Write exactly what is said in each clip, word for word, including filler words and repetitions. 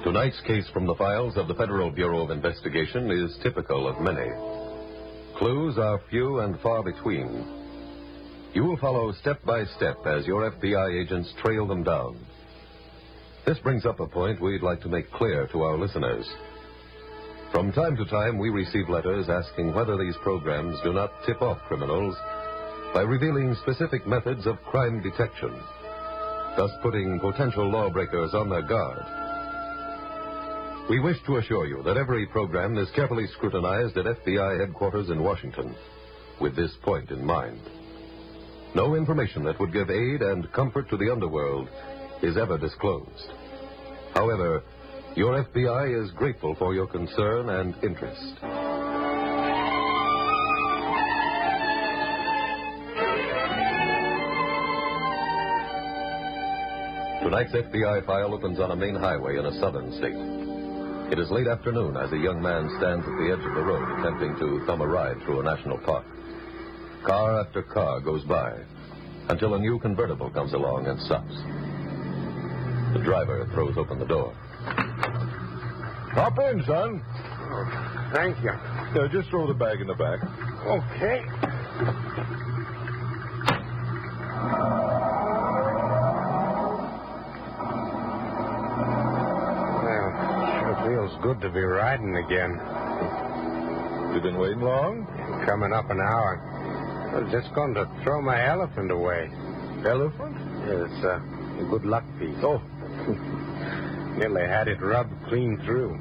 Tonight's case from the files of the Federal Bureau of Investigation is typical of many. Clues are few and far between. You will follow step by step as your F B I agents trail them down. This brings up a point we'd like to make clear to our listeners. From time to time, we receive letters asking whether these programs do not tip off criminals by revealing specific methods of crime detection, thus putting potential lawbreakers on their guard. We wish to assure you that every program is carefully scrutinized at F B I headquarters in Washington, with this point in mind. No information that would give aid and comfort to the underworld is ever disclosed. However, your F B I is grateful for your concern and interest. Tonight's F B I file opens on a main highway in a southern state. It is late afternoon as a young man stands at the edge of the road attempting to thumb a ride through a national park. Car after car goes by until a new convertible comes along and stops. The driver throws open the door. Hop in, son. Oh, thank you. Uh, just throw the bag in the back. Okay. Feels good to be riding again. You been waiting long? Coming up an hour. I was just going to throw my elephant away. Elephant? Yeah, it's uh, a good luck piece. Oh. Nearly had it rubbed clean through.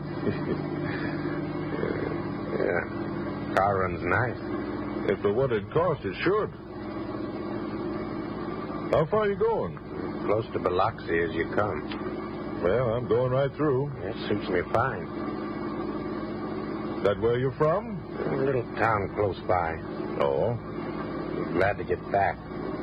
Yeah. Car runs nice. If for what it cost, it should. How far are you going? Close to Biloxi as you come. Well, I'm going right through. It suits me fine. That where you're from? A little town close by. Oh? Glad to get back.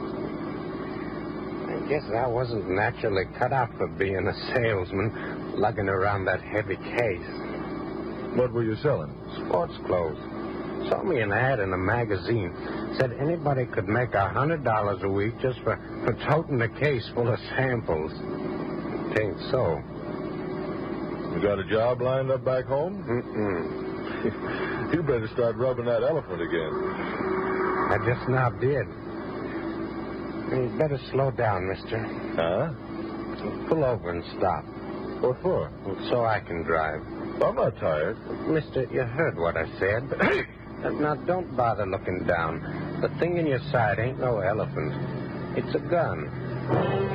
I guess I wasn't naturally cut out for being a salesman, lugging around that heavy case. What were you selling? Sports clothes. Saw me an ad in a magazine. Said anybody could make a hundred dollars a week just for, for toting a case full of samples. Ain't so. You got a job lined up back home? Mm-mm. You better start rubbing that elephant again. I just now did. You better slow down, mister. Huh? Pull over and stop. What for? So I can drive. I'm not tired. Mister, you heard what I said. Now, don't bother looking down. The thing in your side ain't no elephant. It's a gun.